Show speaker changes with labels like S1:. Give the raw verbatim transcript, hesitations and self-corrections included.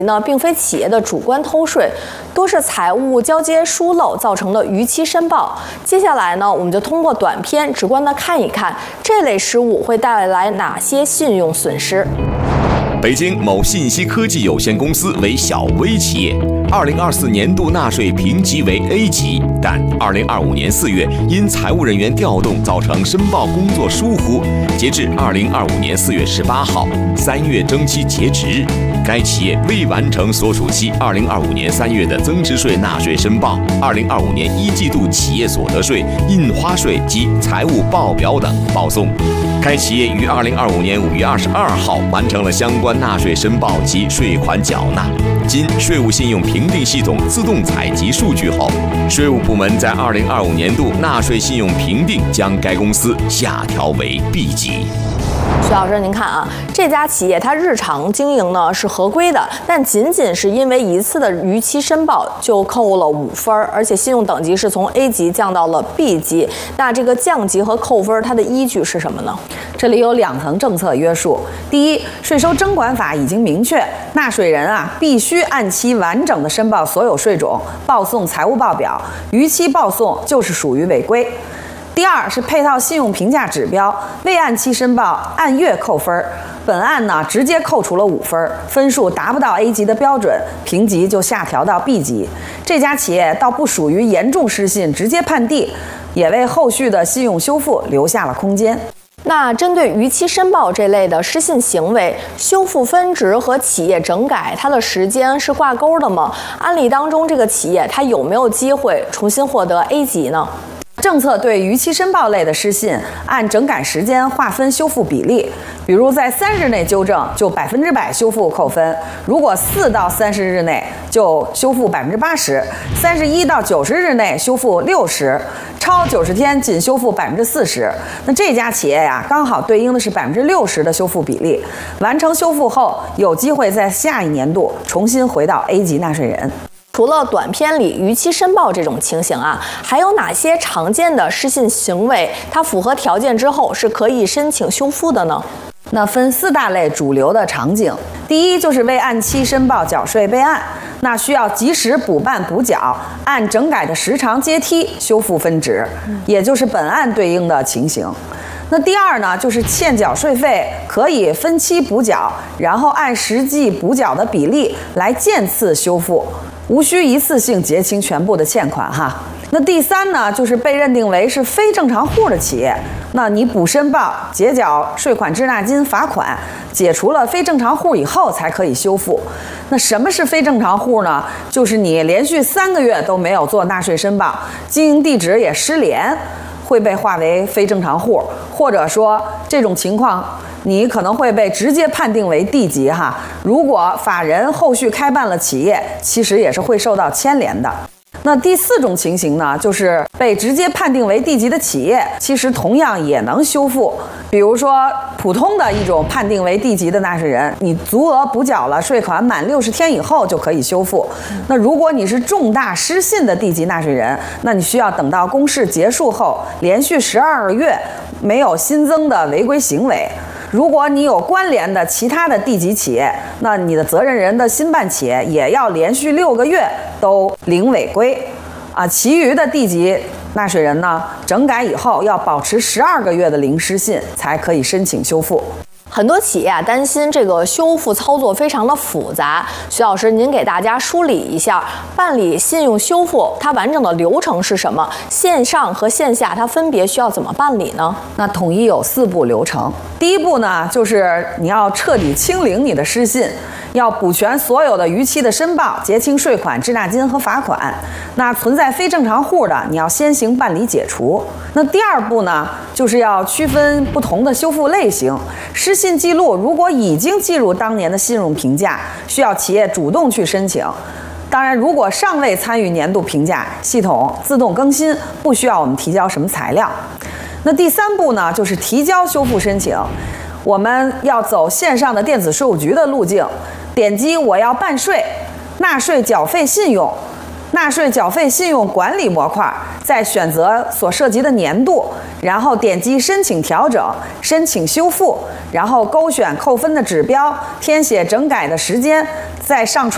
S1: 呢，并非企业的主观偷税，多是财务交接疏漏造成的逾期申报。接下来呢，我们就通过短片直观的看一看这类失误会带来哪些信用损失。
S2: 北京某信息科技有限公司为小微企业，二零二四年度纳税评级为 A 级，但二零二五年四月因财务人员调动造成申报工作疏忽，截至二零二五年四月十八号，三月征期截止日，该企业未完成所属期二零二五年三月的增值税纳税申报、二零二五年一季度企业所得税、印花税及财务报表等报送。该企业于二零二五年五月二十二号完成了相关纳税申报及税款缴纳。经税务信用评定系统自动采集数据后，税务部门在二零二五年度纳税信用评定将该公司下调为 B 级。
S1: 徐老师，您看啊，这家企业它日常经营呢是合规的，但仅仅是因为一次的逾期申报就扣了五分，而且信用等级是从 A 级降到了 B 级。那这个降级和扣分，它的依据是什么呢？
S3: 这里有两层政策约束。第一，税收征管法已经明确，纳税人啊必须按期完整的申报所有税种，报送财务报表，逾期报送就是属于违规。第二是配套信用评价指标，未按期申报按月扣分，本案呢直接扣除了五分，分数达不到 A 级的标准，评级就下调到 B 级。这家企业倒不属于严重失信直接判地，也为后续的信用修复留下了空间。
S1: 那针对逾期申报这类的失信行为，修复分值和企业整改它的时间是挂钩的吗？案例当中，这个企业它有没有机会重新获得 A 级呢？
S3: 政策对逾期申报类的失信按整改时间划分修复比例，比如在三日内纠正就百分之百修复扣分，如果四到三十日内就修复百分之八十，三十一到九十日内修复六十，超九十天仅修复百分之四十。那这家企业呀，刚好对应的是百分之六十的修复比例，完成修复后有机会在下一年度重新回到 A 级纳税人。
S1: 除了短片里逾期申报这种情形啊，还有哪些常见的失信行为，它符合条件之后是可以申请修复的呢？
S3: 那分四大类主流的场景。第一就是未按期申报缴税备案，那需要及时补办补缴，按整改的时长阶梯修复分值，也就是本案对应的情形。那第二呢，就是欠缴税费可以分期补缴，然后按实际补缴的比例来渐次修复，无需一次性结清全部的欠款哈。那第三呢，就是被认定为是非正常户的企业，那你补申报、结缴税款滞纳金、罚款，解除了非正常户以后才可以修复。那什么是非正常户呢？就是你连续三个月都没有做纳税申报，经营地址也失联，会被划为非正常户，或者说这种情况你可能会被直接判定为 D 级哈。如果法人后续开办了企业，其实也是会受到牵连的。那第四种情形呢，就是被直接判定为 D 级的企业，其实同样也能修复。比如说普通的一种判定为 D 级的纳税人，你足额补缴了税款满六十天以后就可以修复。那如果你是重大失信的 D 级纳税人，那你需要等到公示结束后连续十二个月没有新增的违规行为。如果你有关联的其他的地级企业，那你的责任人的新办企业也要连续六个月都零违规，啊，其余的地级纳税人呢，整改以后要保持十二个月的零失信才可以申请修复。
S1: 很多企业啊担心这个修复操作非常的复杂，徐老师您给大家梳理一下办理信用修复它完整的流程是什么？线上和线下它分别需要怎么办理呢？
S3: 那统一有四步流程。第一步呢，就是你要彻底清零你的失信，要补全所有的逾期的申报，结清税款、滞纳金和罚款。那存在非正常户的，你要先行办理解除。那第二步呢，就是要区分不同的修复类型。失信记录如果已经计入当年的信用评价，需要企业主动去申请。当然，如果尚未参与年度评价，系统自动更新，不需要我们提交什么材料。那第三步呢，就是提交修复申请。我们要走线上的电子税务局的路径，点击我要办税、纳税缴费信用、纳税缴费信用管理模块，再选择所涉及的年度，然后点击申请调整、申请修复，然后勾选扣分的指标，填写整改的时间，再上传